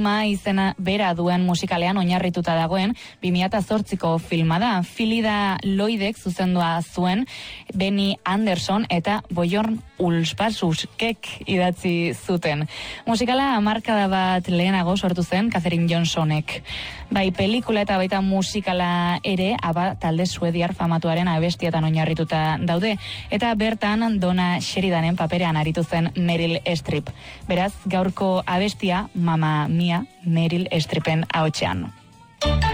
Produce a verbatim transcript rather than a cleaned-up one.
Ma izena bera duen musikalean oinarrituta dagoen bi mila zortziko filma da. Filida Loidek zuzendua zuen Benny Anderson eta Bjorn Ulvaeusek idatzi zuten. Musikala hamarkada bat lehenago sortu zen Katherine Johnsonek. Bai pelikula eta baita musikala ere aba talde suediar famatuaren abestietan oinarrituta daude eta bertan Donna Sheridanen paperean aritu zen Meryl Streep. Beraz, gaurko abestia Mamma Mia Meryl Streepen ahotsean.